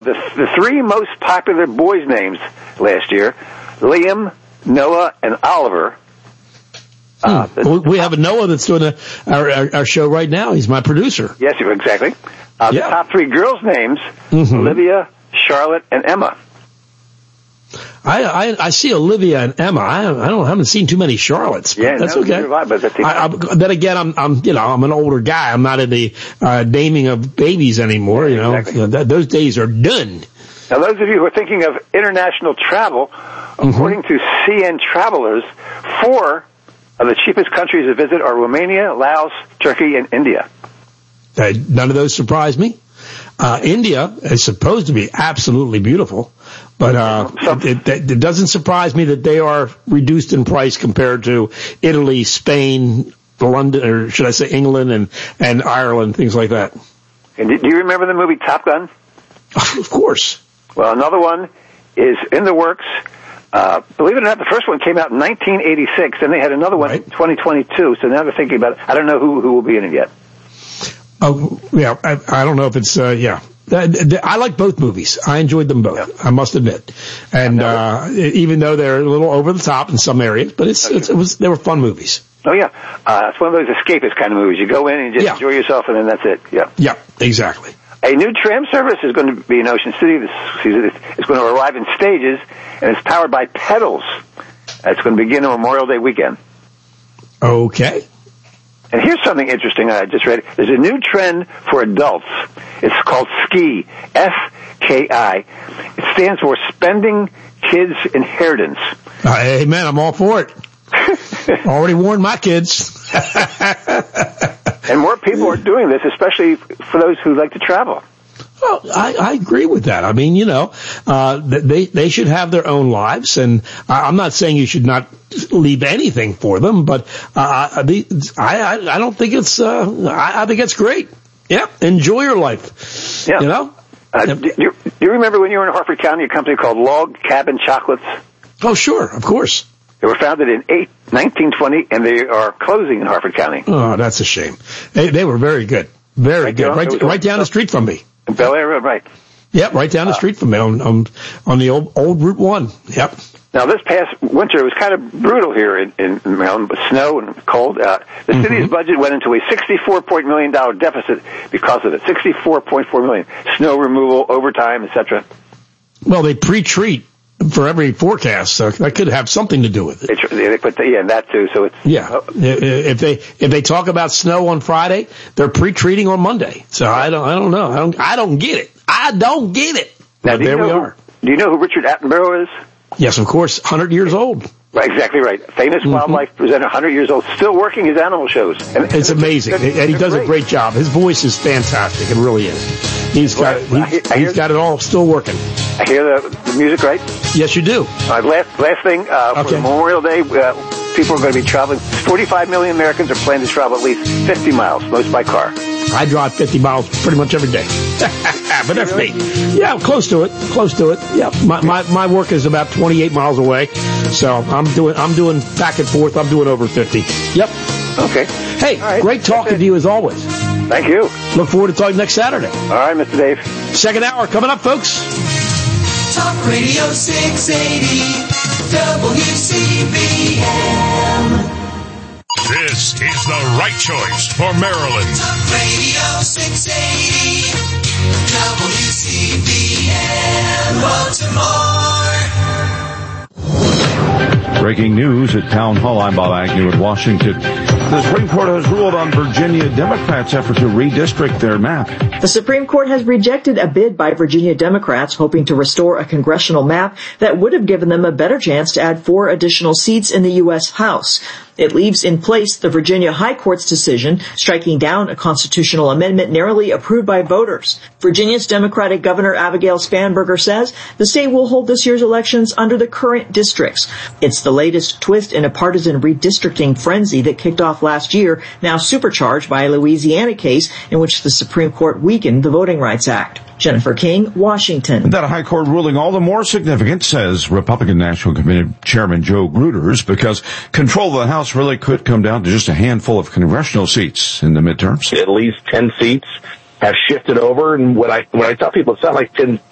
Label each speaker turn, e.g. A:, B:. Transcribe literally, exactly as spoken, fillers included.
A: The, the three most popular boys' names last year, Liam, Noah, and Oliver. Uh,
B: hmm. well, we have a Noah that's doing a, our, our, our show right now. He's my producer.
A: Yes, exactly. Uh,
B: yeah.
A: The top three girls' names, mm-hmm. Olivia, Charlotte, and Emma.
B: I, I I see Olivia and Emma. I I don't I haven't seen too many Charlottes. But
A: yeah,
B: that's
A: no,
B: okay.
A: Right, but
B: I, I, then again, I'm I'm you know I'm an older guy. I'm not in the uh, naming of babies anymore.
A: Yeah,
B: you know,
A: exactly.
B: so that, those days are done.
A: Now, those of you who are thinking of international travel, mm-hmm. according to C N Travelers, four of the cheapest countries to visit are Romania, Laos, Turkey, and India.
B: Uh, none of those surprise me. Uh, India is supposed to be absolutely beautiful, but uh, it, it, it doesn't surprise me that they are reduced in price compared to Italy, Spain, London, or should I say England and, and Ireland, things like that.
A: And do you remember the movie Top Gun?
B: Of course.
A: Well, another one is in the works. Uh, believe it or not, the first one came out in nineteen eighty-six, and they had another one right. in twenty twenty-two, so now they're thinking about it. I don't know who, who will be in it yet.
B: Oh, yeah, I, I don't know if it's, uh, yeah. I like both movies. I enjoyed them both, yeah. I must admit. And, uh, even though they're a little over the top in some areas, but it's, it's it was, they were fun movies.
A: Oh, yeah. Uh, it's one of those escapist kind of movies. You go in and you just yeah. enjoy yourself, and then that's it. Yeah.
B: Yeah, exactly.
A: A new tram service is going to be in Ocean City this season. It's going to arrive in stages, and it's powered by pedals. It's going to begin on Memorial Day weekend.
B: Okay.
A: And here's something interesting I just read. There's a new trend for adults. It's called SKI, S K I. It stands for Spending Kids Inheritance.
B: Uh, hey, man, I'm all for it. Already warned my kids.
A: And more people are doing this, especially for those who like to travel.
B: Well, I, I agree with that. I mean, you know, uh, they, they should have their own lives, and I'm not saying you should not leave anything for them, but, uh, the, I, I, I don't think it's, uh, I, I think it's great. Yeah. Enjoy your life.
A: Yeah.
B: You know?
A: Uh, do, you, do you remember when you were in Harford County, a company called Log Cabin Chocolates?
B: Oh, sure. Of course.
A: They were founded in nineteen twenty, and they are closing in Harford County.
B: Oh, that's a shame. They, they were very good. Very right good. Down, right, right down the street from me.
A: Bel Air Road, right.
B: Yep, right down the street from me on, on, on the old, old Route one. Yep.
A: Now, this past winter, it was kind of brutal here in, in Maryland, with snow and cold. Uh, the mm-hmm. city's budget went into a sixty-four million dollars deficit because of it. sixty-four point four million dollars. Snow removal, overtime, et cetera.
B: Well, they pre-treat for every forecast, so that could have something to do with it.
A: They, they put the, yeah, that too. So it's
B: yeah. Oh. If they if they talk about snow on Friday, they're pre-treating on Monday. So I don't I don't know. I don't I don't get it. I don't get it.
A: Now,
B: but there we
A: who,
B: are.
A: Do you know who Richard Attenborough is?
B: Yes, of course. one hundred years old.
A: Right, exactly right. Famous mm-hmm. wildlife presenter, one hundred years old, still working his animal shows. And,
B: it's and amazing, and he does great. a great job. His voice is fantastic. It really is. He's got well, he, he's, he's got it all still working.
A: I hear the, the music, right?
B: Yes, you do.
A: Uh, last last thing uh,
B: okay.
A: for Memorial Day, uh, people are going to be traveling. forty-five million Americans are planning to travel at least fifty miles, most by car.
B: I drive fifty miles pretty much every day. But that's really? me. Yeah, close to it. Close to it. Yeah. My, my, my work is about twenty-eight miles away. So I'm doing, I'm doing back and forth. I'm doing over fifty. Yep.
A: Okay.
B: Hey, right. Great talking to you as always.
A: Thank you.
B: Look forward to talking next Saturday.
A: All right, Mister Dave.
B: Second hour coming up, folks.
C: Talk Radio six eighty W C B M.
D: This is the right choice for Maryland.
C: Talk Radio six eighty W C B M Baltimore.
E: Breaking news at Town Hall. I'm Bob Agnew in Washington. The Supreme Court has ruled on Virginia Democrats' effort to redistrict their map.
F: The Supreme Court has rejected a bid by Virginia Democrats hoping to restore a congressional map that would have given them a better chance to add four additional seats in the U S House. It leaves in place the Virginia High Court's decision striking down a constitutional amendment narrowly approved by voters. Virginia's Democratic Governor Abigail Spanberger says the state will hold this year's elections under the current districts. It's the latest twist in a partisan redistricting frenzy that kicked off last year, now supercharged by a Louisiana case in which the Supreme Court weakened the Voting Rights Act. Jennifer King, Washington.
E: That high court ruling all the more significant, says Republican National Committee Chairman Joe Gruters, because control of the House really could come down to just a handful of congressional seats in the midterms.
G: At least ten seats have shifted over, and what I what I tell people, it's not like ten,